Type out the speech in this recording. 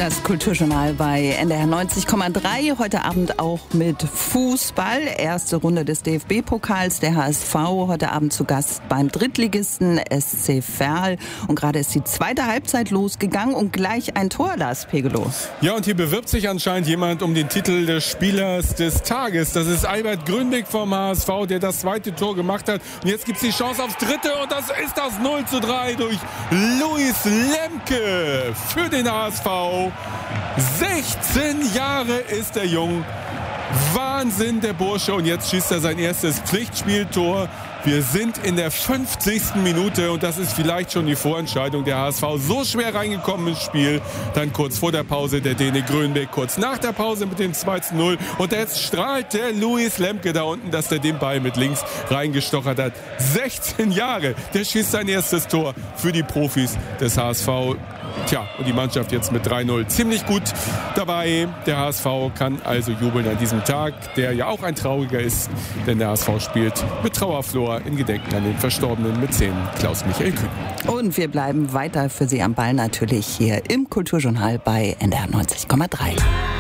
Das Kulturjournal bei NDR 90,3. Heute Abend auch mit Fußball. Erste Runde des DFB-Pokals. Der HSV heute Abend zu Gast beim Drittligisten SC Verl. Und gerade ist die zweite Halbzeit losgegangen und gleich ein Tor, Lars Pegelow. Ja, und hier bewirbt sich anscheinend jemand um den Titel des Spielers des Tages. Das ist Albert Grünbeck vom HSV, der das zweite Tor gemacht hat. Und jetzt gibt es die Chance aufs dritte und das ist das 0:3 durch Luis Lemke für den HSV. 16 Jahre ist er jung. Wahnsinn, der Bursche. Und jetzt schießt er sein erstes Pflichtspieltor. Wir sind in der 50. Minute und das ist vielleicht schon die Vorentscheidung. Der HSV so schwer reingekommen ins Spiel. Dann kurz vor der Pause der Däne Grünbeck, kurz nach der Pause mit dem 2:0. Und jetzt strahlt der Luis Lemke da unten, dass der den Ball mit links reingestochert hat. 16 Jahre, der schießt sein erstes Tor für die Profis des HSV. Tja, und die Mannschaft jetzt mit 3:0 ziemlich gut dabei. Der HSV kann also jubeln an diesem Tag, der ja auch ein trauriger ist, denn der HSV spielt mit Trauerflor in Gedenken an den Verstorbenen mit 10 Klaus-Michael Kühn. Und wir bleiben weiter für Sie am Ball natürlich hier im Kulturjournal bei NDR 90,3.